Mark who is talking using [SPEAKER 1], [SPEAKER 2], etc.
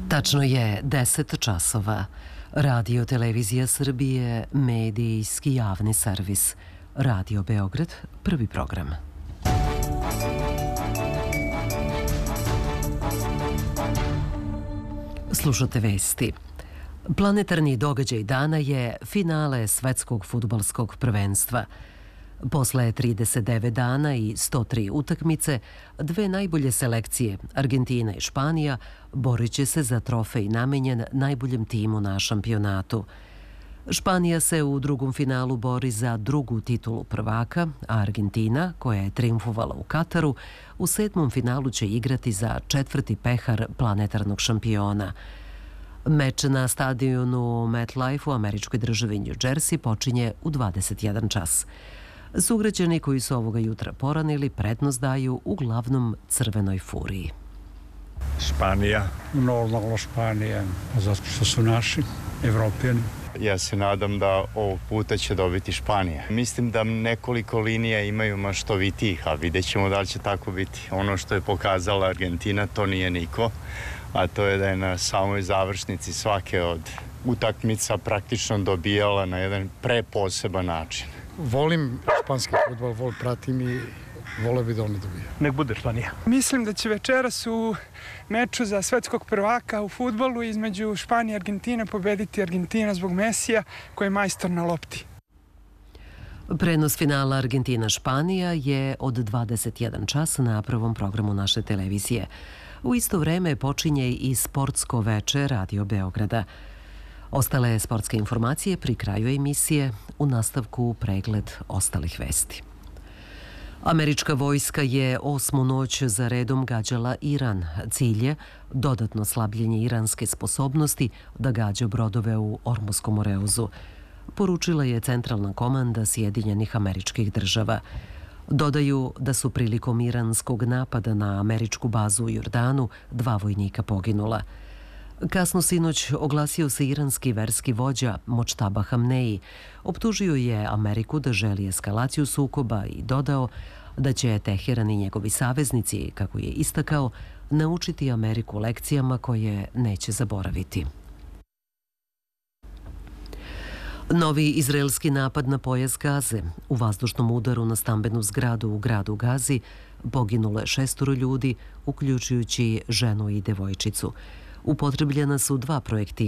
[SPEAKER 1] Tačno je 10 časova. Radio Televizija Srbije, medijski javni servis. Radio Beograd, prvi program. Slušate vesti. Planetarni događaj dana je finale svetskog fudbalskog prvenstva. Posle 39 dana i 103 utakmice, dve najbolje selekcije, Argentina i Španija, borit će se za trofej namenjen najboljem timu na šampionatu. Španija se u drugom finalu bori za drugu titulu prvaka, a Argentina, koja je triumfovala u Kataru, u 7. finalu će igrati za 4. pehar planetarnog šampiona. Meč na stadionu MetLife u američkoj državi New Jersey počinje u 21 čas. Sugrađani koji su ovoga jutra poranili prednost daju uglavnom Crvenoj Furiji.
[SPEAKER 2] Španija.
[SPEAKER 3] Normalno Španija, zato što su naši Evropljani.
[SPEAKER 2] Ja se nadam da ovog puta će dobiti Španija. Mislim da nekoliko linija imaju maštovitijih, a vidjet ćemo da li će tako biti. Ono što je pokazala Argentina, to nije niko, a to je da je na samoj završnici svake od utakmica praktično dobijala na jedan preposeban način.
[SPEAKER 3] Volim španski fudbal, pratim i vole bi da oni dobiju.
[SPEAKER 4] Nek bude Španija.
[SPEAKER 5] Mislim da će večeras u meču za svetskog prvaka u fudbalu između Španije i Argentine pobediti Argentina zbog Mesija koji je majstor na lopti.
[SPEAKER 1] Prenos finala Argentina-Španija je od 21 čas na prvom programu naše televizije. U isto vreme počinje i sportsko veče Radio Beograda. Ostale sportske informacije pri kraju emisije, u nastavku pregled ostalih vesti. Američka vojska je 8. noć za redom gađala Iran. Cilj je dodatno slabljenje iranske sposobnosti da gađa brodove u Ormuskom moreuzu, poručila je Centralna komanda Sjedinjenih Američkih Država. Dodaju da su prilikom iranskog napada na američku bazu u Jordanu 2 vojnika poginula. Kasno sinoć oglasio se iranski verski vođa Močtaba Hamneji. Optužio je Ameriku da želi eskalaciju sukoba i dodao da će Teheran i njegovi saveznici, kako je istakao, naučiti Ameriku lekcijama koje neće zaboraviti. Novi izraelski napad na pojas Gaze. U vazdušnom udaru na stambenu zgradu u gradu Gazi poginulo je 6 ljudi, uključujući ženu i devojčicu. Upotrebljena su 2 projektila